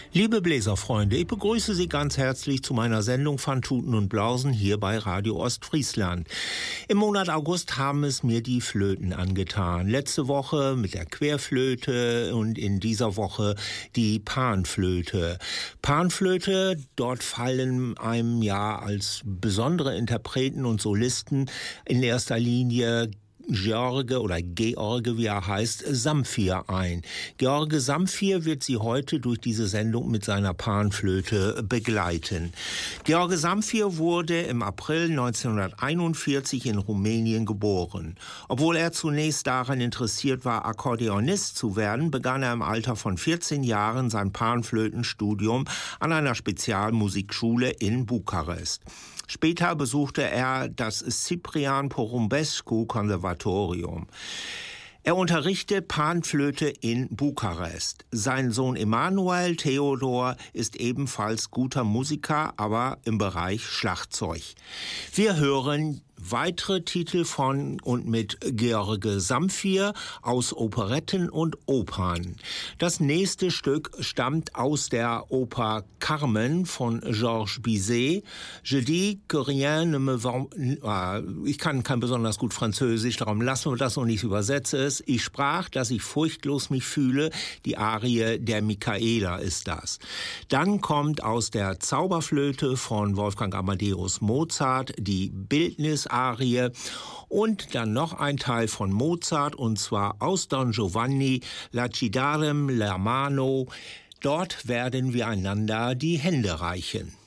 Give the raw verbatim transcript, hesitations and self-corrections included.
Liebe Bläserfreunde, ich begrüße Sie ganz herzlich zu meiner Sendung Van Tuten und Blausen hier bei Radio Ostfriesland. Im Monat August haben es mir die Flöten angetan. Letzte Woche mit der Querflöte und in dieser Woche die Panflöte. Panflöte, dort fallen einem ja als besondere Interpreten und Solisten in erster Linie George oder George, wie er heißt, Samphir ein. George Samphir wird Sie heute durch diese Sendung mit seiner Panflöte begleiten. George Samphir wurde im April neunzehnhunderteinundvierzig in Rumänien geboren. Obwohl er zunächst daran interessiert war, Akkordeonist zu werden, begann er im Alter von vierzehn Jahren sein Panflötenstudium an einer Spezialmusikschule in Bukarest. Später besuchte er das Ciprian Porumbescu Konservatorium. Er unterrichtet Panflöte in Bukarest. Sein Sohn Emanuel Theodor ist ebenfalls guter Musiker, aber im Bereich Schlagzeug. Wir hören weitere Titel von und mit George Samphir aus Operetten und Opern. Das nächste Stück stammt aus der Oper Carmen von Georges Bizet. Je dis que rien ne me va... Ich kann kein besonders gut Französisch, darum lassen wir das und ich übersetze es. Ich sprach, dass ich furchtlos mich fühle. Die Arie der Michaela ist das. Dann kommt aus der Zauberflöte von Wolfgang Amadeus Mozart die Bildnis Arie und dann noch ein Teil von Mozart und zwar aus Don Giovanni, Lacidarem la mano. Dort werden wir einander die Hände reichen.